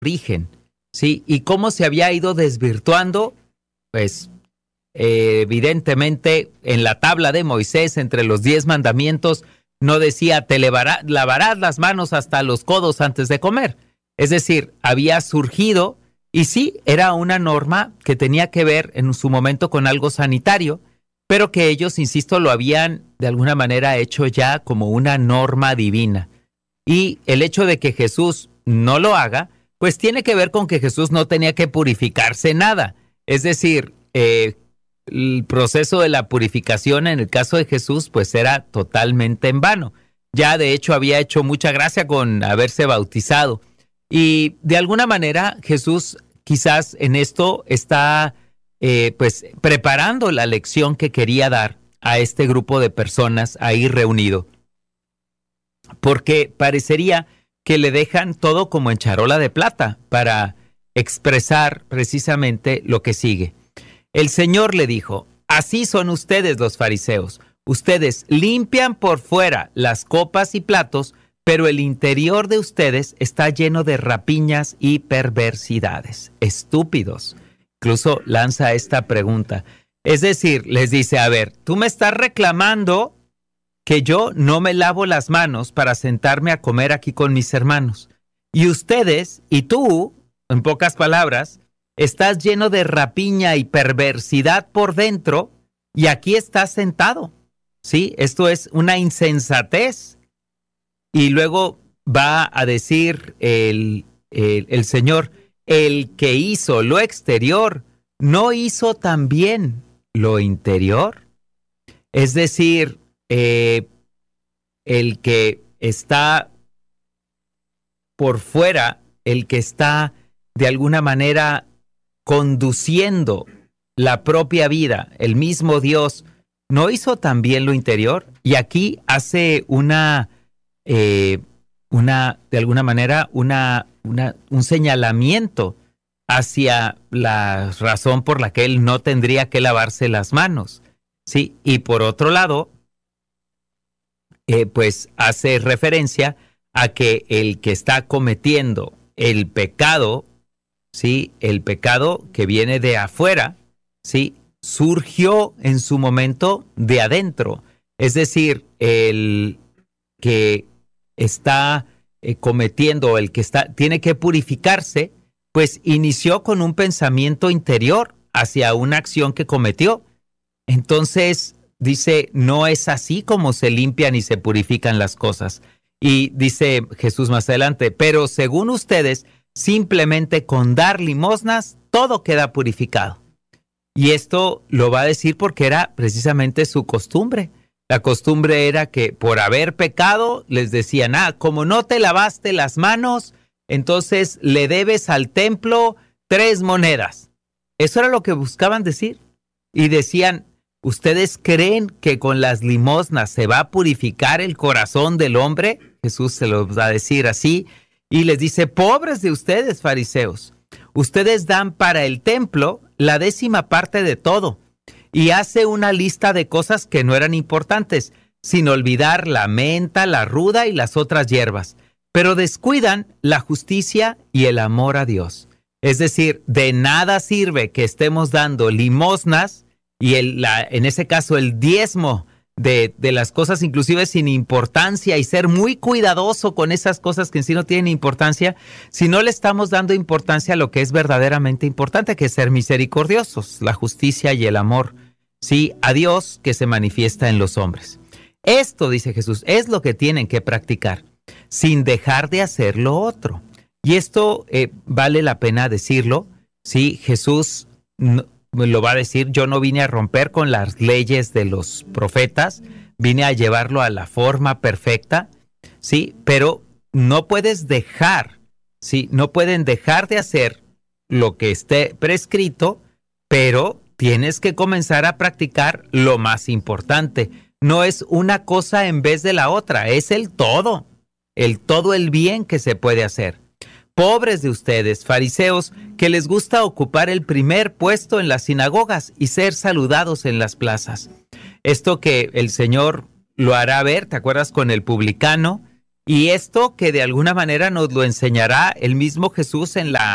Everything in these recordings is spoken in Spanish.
origen, ¿sí? Y cómo se había ido desvirtuando, pues evidentemente en la tabla de Moisés, entre los 10 mandamientos, no decía te lavarás las manos hasta los codos antes de comer. Es decir, había surgido, y sí, era una norma que tenía que ver en su momento con algo sanitario, pero que ellos, insisto, lo habían de alguna manera hecho ya como una norma divina. Y el hecho de que Jesús no lo haga, pues tiene que ver con que Jesús no tenía que purificarse nada. Es decir, el proceso de la purificación en el caso de Jesús, pues era totalmente en vano. Ya de hecho había hecho mucha gracia con haberse bautizado. Y de alguna manera Jesús quizás en esto está pues preparando la lección que quería dar a este grupo de personas ahí reunido. Porque parecería que le dejan todo como en charola de plata para expresar precisamente lo que sigue. El Señor le dijo: así son ustedes los fariseos. Ustedes limpian por fuera las copas y platos, pero el interior de ustedes está lleno de rapiñas y perversidades. Estúpidos. Incluso lanza esta pregunta. Es decir, les dice, a ver, tú me estás reclamando que yo no me lavo las manos para sentarme a comer aquí con mis hermanos. Y ustedes, y tú, en pocas palabras, estás lleno de rapiña y perversidad por dentro y aquí estás sentado. ¿Sí? Esto es una insensatez. Y luego va a decir el Señor, el que hizo lo exterior, ¿no hizo también lo interior? Es decir, el que está por fuera, el que está de alguna manera conduciendo la propia vida, el mismo Dios, ¿no hizo también lo interior? Y aquí hace de alguna manera, un señalamiento hacia la razón por la que él no tendría que lavarse las manos, ¿sí? Y por otro lado, pues hace referencia a que el que está cometiendo el pecado, ¿sí? El pecado que viene de afuera, ¿sí? Surgió en su momento de adentro. Es decir, el que está cometiendo, el que tiene que purificarse, pues inició con un pensamiento interior hacia una acción que cometió. Entonces, dice, no es así como se limpian y se purifican las cosas. Y dice Jesús más adelante, pero según ustedes, simplemente con dar limosnas, todo queda purificado. Y esto lo va a decir porque era precisamente su costumbre. La costumbre era que por haber pecado, les decían, como no te lavaste las manos, entonces le debes al templo 3 monedas. Eso era lo que buscaban decir. Y decían, ¿ustedes creen que con las limosnas se va a purificar el corazón del hombre? Jesús se lo va a decir así. Y les dice, pobres de ustedes, fariseos, ustedes dan para el templo la 10ª parte de todo. Y hace una lista de cosas que no eran importantes, sin olvidar la menta, la ruda y las otras hierbas. Pero descuidan la justicia y el amor a Dios. Es decir, de nada sirve que estemos dando limosnas y en ese caso el diezmo de las cosas inclusive sin importancia y ser muy cuidadoso con esas cosas que en sí no tienen importancia, si no le estamos dando importancia a lo que es verdaderamente importante, que es ser misericordiosos, la justicia y el amor, sí, a Dios que se manifiesta en los hombres. Esto, dice Jesús, es lo que tienen que practicar, sin dejar de hacer lo otro. Y esto vale la pena decirlo, sí, Jesús lo va a decir, yo no vine a romper con las leyes de los profetas, vine a llevarlo a la forma perfecta, sí, pero no puedes dejar, sí, no pueden dejar de hacer lo que esté prescrito, pero tienes que comenzar a practicar lo más importante. No es una cosa en vez de la otra, es el todo el bien que se puede hacer. Pobres de ustedes, fariseos, que les gusta ocupar el primer puesto en las sinagogas y ser saludados en las plazas. Esto que el Señor lo hará ver, ¿te acuerdas con el publicano? Y esto que de alguna manera nos lo enseñará el mismo Jesús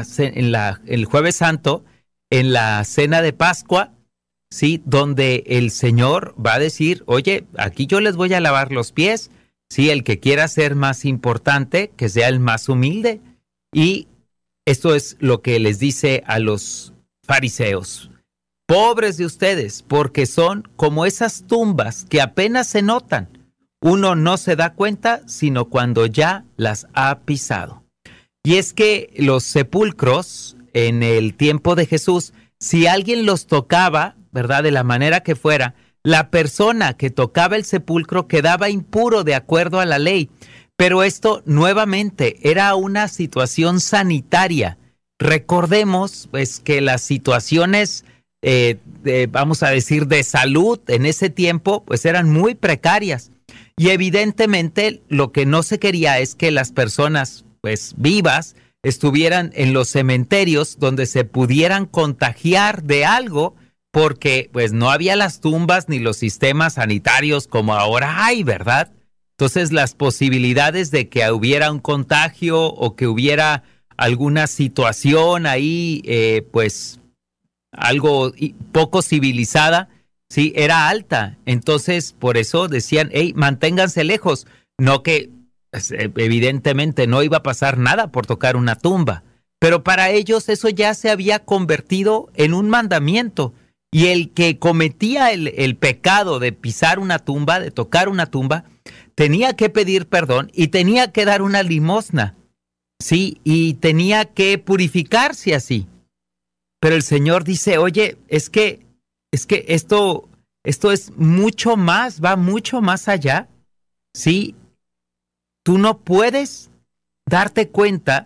el Jueves Santo, en la cena de Pascua, ¿sí? Donde el Señor va a decir, oye, aquí yo les voy a lavar los pies, ¿sí? El que quiera ser más importante, que sea el más humilde. Y esto es lo que les dice a los fariseos. Pobres de ustedes, porque son como esas tumbas que apenas se notan. Uno no se da cuenta, sino cuando ya las ha pisado. Y es que los sepulcros, en el tiempo de Jesús, si alguien los tocaba, ¿verdad?, de la manera que fuera, la persona que tocaba el sepulcro quedaba impuro de acuerdo a la ley. Pero esto, nuevamente, era una situación sanitaria. Recordemos, pues, que las situaciones, vamos a decir, de salud en ese tiempo, pues eran muy precarias. Y evidentemente lo que no se quería es que las personas, pues, vivas estuvieran en los cementerios donde se pudieran contagiar de algo, porque pues no había las tumbas ni los sistemas sanitarios como ahora hay, ¿verdad? Entonces las posibilidades de que hubiera un contagio o que hubiera alguna situación ahí, pues algo poco civilizada, sí, era alta. Entonces por eso decían, hey, manténganse lejos, no que evidentemente no iba a pasar nada por tocar una tumba, pero para ellos eso ya se había convertido en un mandamiento, y el que cometía el pecado de pisar una tumba, de tocar una tumba, tenía que pedir perdón y tenía que dar una limosna, sí, y tenía que purificarse así. Pero el Señor dice, oye, es que esto es mucho más, va mucho más allá, sí. Tú no puedes darte cuenta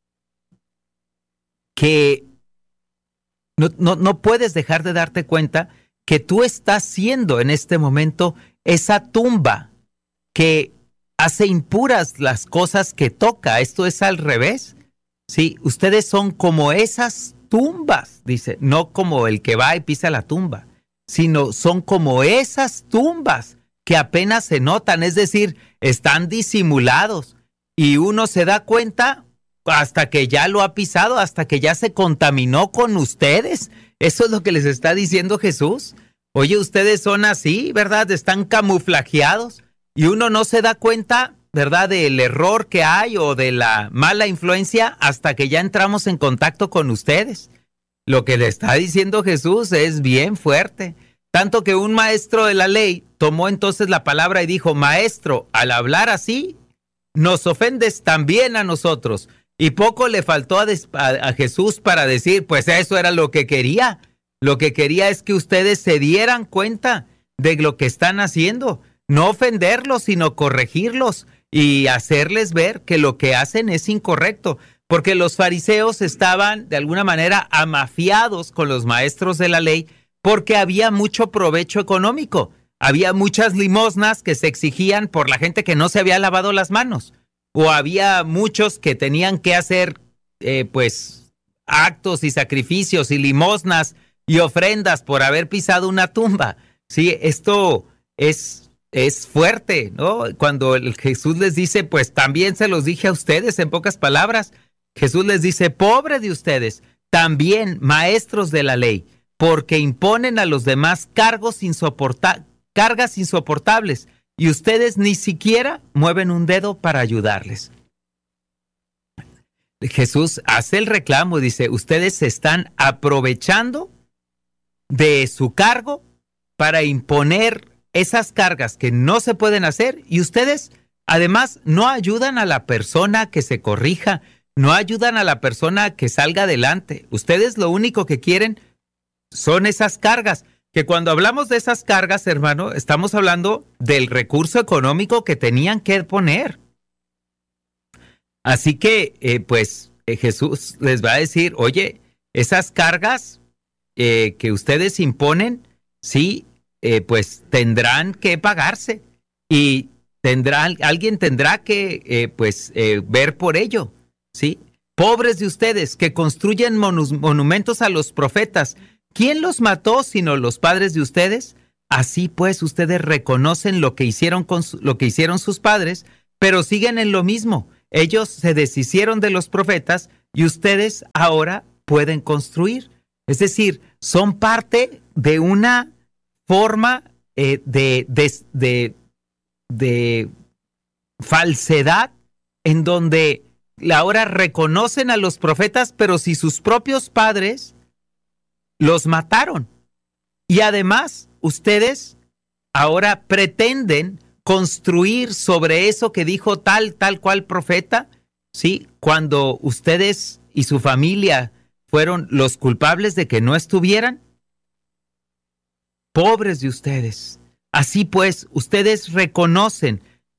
que no puedes dejar de darte cuenta que tú estás siendo en este momento esa tumba que hace impuras las cosas que toca. Esto es al revés. Sí, ustedes son como esas tumbas, dice, no como el que va y pisa la tumba, sino son como esas tumbas que apenas se notan, es decir, están disimulados y uno se da cuenta hasta que ya lo ha pisado, hasta que ya se contaminó con ustedes. Eso es lo que les está diciendo Jesús. Oye, ustedes son así, ¿verdad? Están camuflajeados y uno no se da cuenta, ¿verdad?, del error que hay o de la mala influencia hasta que ya entramos en contacto con ustedes. Lo que le está diciendo Jesús es bien fuerte. Tanto que un maestro de la ley tomó entonces la palabra y dijo, maestro, al hablar así, nos ofendes también a nosotros. Y poco le faltó a Jesús para decir, pues eso era lo que quería. Lo que quería es que ustedes se dieran cuenta de lo que están haciendo. No ofenderlos, sino corregirlos y hacerles ver que lo que hacen es incorrecto. Porque los fariseos estaban de alguna manera amafiados con los maestros de la ley, porque había mucho provecho económico. Había muchas limosnas que se exigían por la gente que no se había lavado las manos. O había muchos que tenían que hacer, pues, actos y sacrificios y limosnas y ofrendas por haber pisado una tumba. Sí, esto es fuerte, ¿no? Cuando Jesús les dice, pues también se los dije a ustedes, en pocas palabras. Jesús les dice, pobre de ustedes, también maestros de la ley, porque imponen a los demás cargas insoportables, y ustedes ni siquiera mueven un dedo para ayudarles. Jesús hace el reclamo, dice, ustedes se están aprovechando de su cargo para imponer esas cargas que no se pueden hacer, y ustedes además no ayudan a la persona que se corrija, no ayudan a la persona que salga adelante. Ustedes lo único que quieren son esas cargas, que cuando hablamos de esas cargas, hermano, estamos hablando del recurso económico que tenían que poner. Así que, Jesús les va a decir, oye, esas cargas que ustedes imponen, sí, pues tendrán que pagarse y alguien tendrá que, ver por ello, ¿sí? Pobres de ustedes que construyen monumentos a los profetas. ¿Quién los mató sino los padres de ustedes? Así pues, ustedes reconocen lo que hicieron sus padres, pero siguen en lo mismo. Ellos se deshicieron de los profetas y ustedes ahora pueden construir. Es decir, son parte de una forma de falsedad en donde ahora reconocen a los profetas, pero si sus propios padres los mataron. Y además, ustedes ahora pretenden construir sobre eso que dijo tal cual profeta, ¿sí? Cuando ustedes y su familia fueron los culpables de que no estuvieran. Pobres de ustedes. Así pues, ustedes reconocen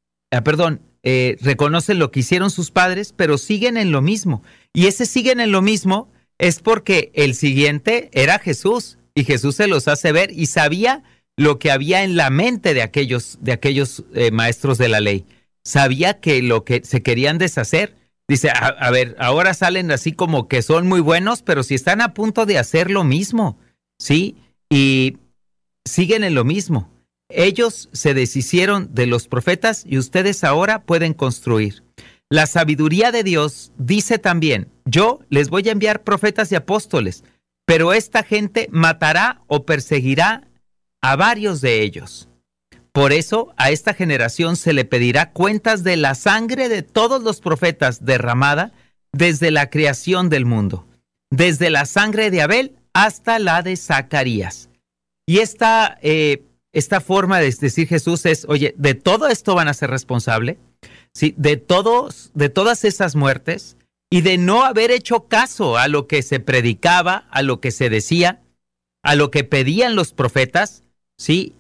lo que hicieron sus padres, pero siguen en lo mismo. Y ese siguen en lo mismo es porque el siguiente era Jesús, y Jesús se los hace ver y sabía lo que había en la mente de aquellos maestros de la ley. Sabía que lo que se querían deshacer. Dice, a ver, ahora salen así como que son muy buenos, pero si están a punto de hacer lo mismo, ¿sí? Y siguen en lo mismo. Ellos se deshicieron de los profetas y ustedes ahora pueden construir. La sabiduría de Dios dice también, yo les voy a enviar profetas y apóstoles, pero esta gente matará o perseguirá a varios de ellos. Por eso a esta generación se le pedirá cuentas de la sangre de todos los profetas derramada desde la creación del mundo, desde la sangre de Abel hasta la de Zacarías. Y esta forma de decir Jesús es, oye, de todo esto van a ser responsables, ¿sí? De todas esas muertes y de no haber hecho caso a lo que se predicaba, a lo que se decía, a lo que pedían los profetas, ¿sí?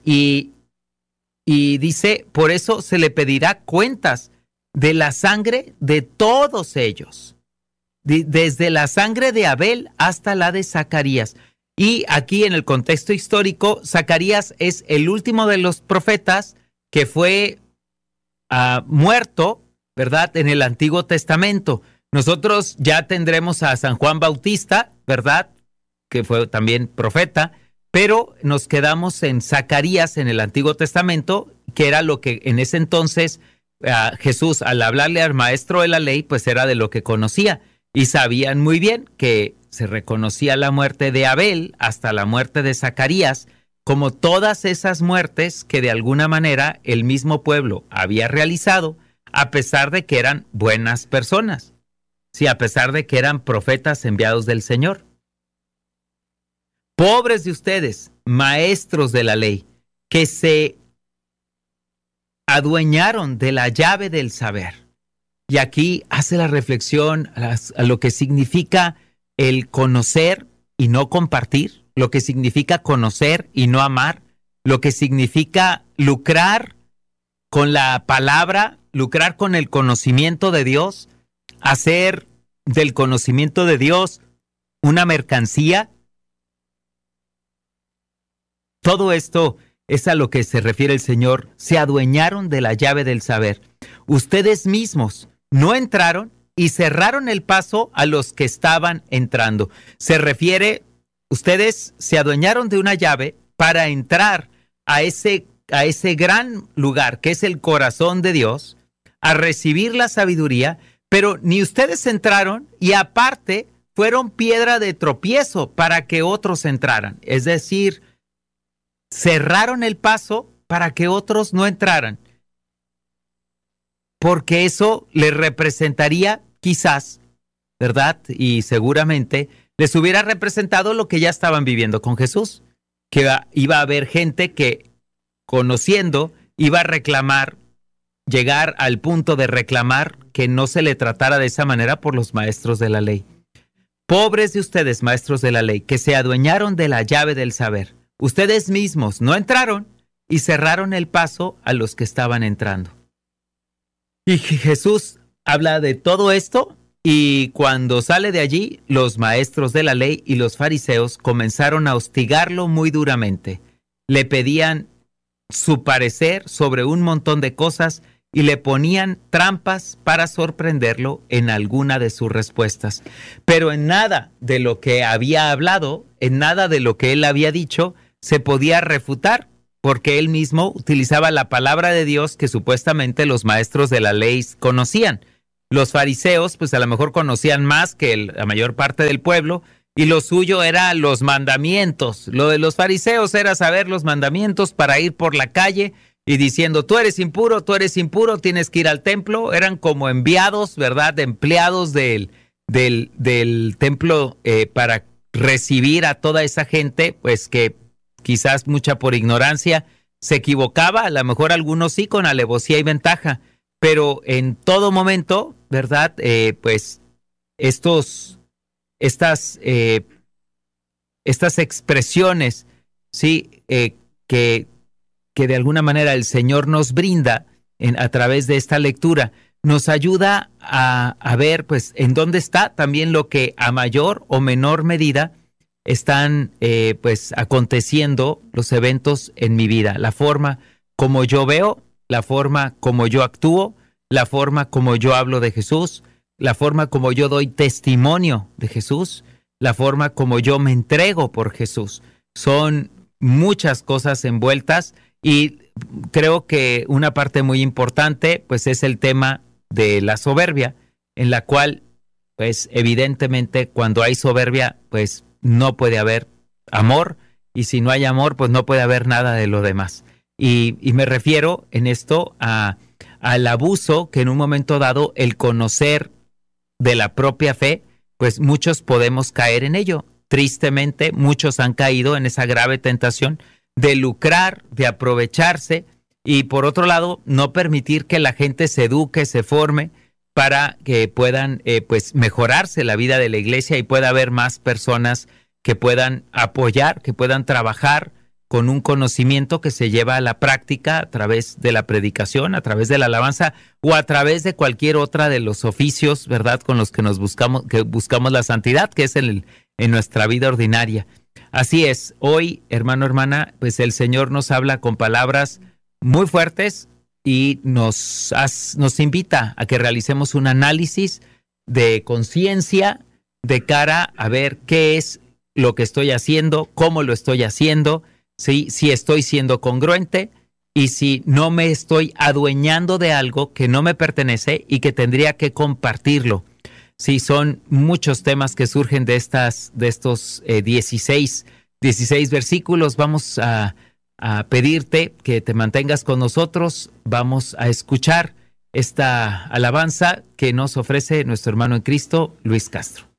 Y dice, por eso se le pedirá cuentas de la sangre de todos ellos, desde la sangre de Abel hasta la de Zacarías. Y aquí en el contexto histórico, Zacarías es el último de los profetas que fue muerto, ¿verdad? En el Antiguo Testamento. Nosotros ya tendremos a San Juan Bautista, ¿verdad? Que fue también profeta, pero nos quedamos en Zacarías en el Antiguo Testamento, que era lo que en ese entonces Jesús, al hablarle al maestro de la ley, pues era de lo que conocía. Y sabían muy bien que se reconocía la muerte de Abel hasta la muerte de Zacarías, como todas esas muertes que de alguna manera el mismo pueblo había realizado, a pesar de que eran buenas personas, sí, a pesar de que eran profetas enviados del Señor. Pobres de ustedes, maestros de la ley, que se adueñaron de la llave del saber. Y aquí hace la reflexión a lo que significa el conocer y no compartir, lo que significa conocer y no amar, lo que significa lucrar con la palabra, lucrar con el conocimiento de Dios, hacer del conocimiento de Dios una mercancía. Todo esto es a lo que se refiere el Señor. Se adueñaron de la llave del saber. Ustedes mismos no entraron y cerraron el paso a los que estaban entrando. Se refiere, ustedes se adueñaron de una llave para entrar a ese gran lugar que es el corazón de Dios, a recibir la sabiduría, pero ni ustedes entraron y aparte fueron piedra de tropiezo para que otros entraran. Es decir, cerraron el paso para que otros no entraran. Porque eso les representaría quizás, ¿verdad? Y seguramente les hubiera representado lo que ya estaban viviendo con Jesús, que iba a haber gente que, conociendo, iba a reclamar, llegar al punto de reclamar que no se le tratara de esa manera por los maestros de la ley. Pobres de ustedes, maestros de la ley, que se adueñaron de la llave del saber. Ustedes mismos no entraron y cerraron el paso a los que estaban entrando. Y Jesús habla de todo esto y cuando sale de allí, los maestros de la ley y los fariseos comenzaron a hostigarlo muy duramente. Le pedían su parecer sobre un montón de cosas y le ponían trampas para sorprenderlo en alguna de sus respuestas. Pero en nada de lo que había hablado, en nada de lo que él había dicho, se podía refutar, porque él mismo utilizaba la palabra de Dios que supuestamente los maestros de la ley conocían. Los fariseos, pues a lo mejor conocían más que la mayor parte del pueblo, y lo suyo era los mandamientos. Lo de los fariseos era saber los mandamientos para ir por la calle y diciendo, tú eres impuro, tienes que ir al templo. Eran como enviados, ¿verdad? Empleados del templo para recibir a toda esa gente, pues que quizás mucha por ignorancia se equivocaba, a lo mejor algunos sí con alevosía y ventaja, pero en todo momento, ¿verdad? Pues estas expresiones, sí, que de alguna manera el Señor nos brinda a través de esta lectura, nos ayuda a ver, pues, en dónde está también lo que a mayor o menor medida están, pues, aconteciendo los eventos en mi vida, la forma como yo veo, la forma como yo actúo, la forma como yo hablo de Jesús, la forma como yo doy testimonio de Jesús, la forma como yo me entrego por Jesús. Son muchas cosas envueltas y creo que una parte muy importante, pues, es el tema de la soberbia, en la cual, pues, evidentemente, cuando hay soberbia, pues, no puede haber amor, y si no hay amor, pues no puede haber nada de lo demás. Y me refiero en esto al abuso que en un momento dado, el conocer de la propia fe, pues muchos podemos caer en ello. Tristemente, muchos han caído en esa grave tentación de lucrar, de aprovecharse, y por otro lado, no permitir que la gente se eduque, se forme, para que puedan pues mejorarse la vida de la iglesia y pueda haber más personas que puedan apoyar, que puedan trabajar con un conocimiento que se lleva a la práctica a través de la predicación, a través de la alabanza o a través de cualquier otra de los oficios, ¿verdad?, con los que buscamos la santidad, que es en nuestra vida ordinaria. Así es, hoy, hermano, hermana, pues el Señor nos habla con palabras muy fuertes y nos invita a que realicemos un análisis de conciencia de cara a ver qué es lo que estoy haciendo, cómo lo estoy haciendo, ¿sí? Si estoy siendo congruente y si no me estoy adueñando de algo que no me pertenece y que tendría que compartirlo. Sí, son muchos temas que surgen de estos 16 versículos. Vamos a pedirte que te mantengas con nosotros. Vamos a escuchar esta alabanza que nos ofrece nuestro hermano en Cristo, Luis Castro.